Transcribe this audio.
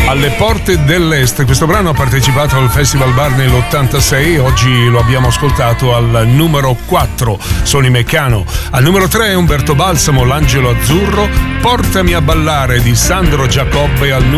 Alle porte dell'Est. Questo brano ha partecipato al Festival Bar nell'86, oggi lo abbiamo ascoltato al numero 4, Sony Meccano. Al numero 3 Umberto Balsamo, L'Angelo Azzurro, Portami a ballare di Sandro Giacobbe al